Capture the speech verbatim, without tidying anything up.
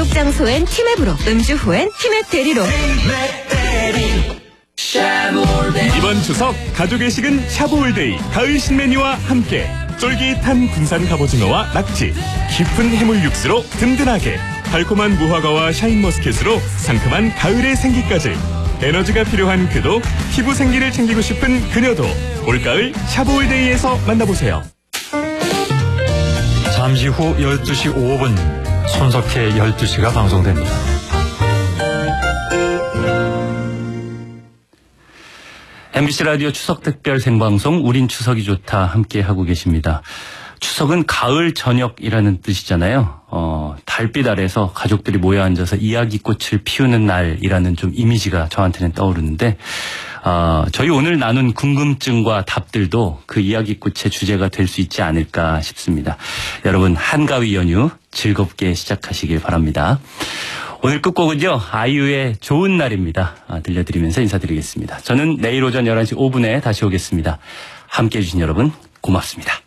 약속 장소엔 티맵으로, 음주 후엔 티맵 대리로. 이번 추석 가족의 식은 샤브올데이 가을 신메뉴와 함께 쫄깃한 군산 갑오징어와 낙지, 깊은 해물 육수로 든든하게, 달콤한 무화과와 샤인머스켓으로 상큼한 가을의 생기까지. 에너지가 필요한 그도, 피부 생기를 챙기고 싶은 그녀도 올가을 샤브올데이에서 만나보세요. 잠시 후 열두 시 오 분 손석희의 열두 시가 방송됩니다. 엠비씨 라디오 추석 특별 생방송 우린 추석이 좋다 함께 하고 계십니다. 추석은 가을 저녁이라는 뜻이잖아요. 어, 달빛 아래서 가족들이 모여 앉아서 이야기꽃을 피우는 날이라는 좀 이미지가 저한테는 떠오르는데, 어, 저희 오늘 나눈 궁금증과 답들도 그 이야기꽃의 주제가 될 수 있지 않을까 싶습니다. 여러분 한가위 연휴 즐겁게 시작하시길 바랍니다. 오늘 끝곡은요, 아이유의 좋은 날입니다. 아, 들려드리면서 인사드리겠습니다. 저는 내일 오전 열한 시 오 분에 다시 오겠습니다. 함께해 주신 여러분 고맙습니다.